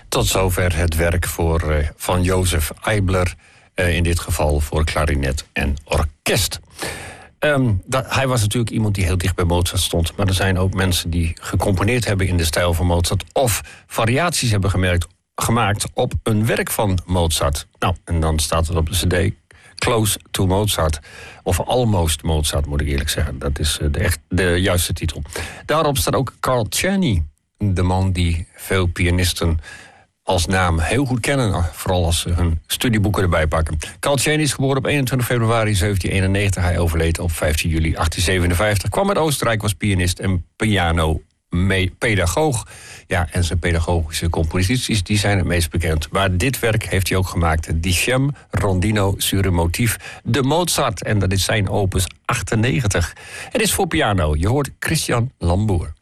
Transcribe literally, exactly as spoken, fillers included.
Tot zover het werk voor, uh, van Jozef Eibler. Uh, in dit geval voor klarinet en orkest. Um, dat, hij was natuurlijk iemand die heel dicht bij Mozart stond. Maar er zijn ook mensen die gecomponeerd hebben in de stijl van Mozart. Of variaties hebben gemerkt, gemaakt op een werk van Mozart. Nou, en dan staat het op de cd Close to Mozart. Of Almost Mozart, moet ik eerlijk zeggen. Dat is de, echt, de juiste titel. Daarop staat ook Carl Czerny. De man die veel pianisten als naam heel goed kennen. Vooral als ze hun studieboeken erbij pakken. Carl Czerny is geboren op eenentwintig februari zeventien eenennegentig. Hij overleed op vijftien juli achttien zevenenvijftig. Kwam uit Oostenrijk, was pianist en piano pedagoog. Ja, en zijn pedagogische composities die zijn het meest bekend. Maar dit werk heeft hij ook gemaakt. Die Chem Rondino sur un motief de Mozart. En dat is zijn opus achtennegentig. Het is voor piano. Je hoort Christian Lambour.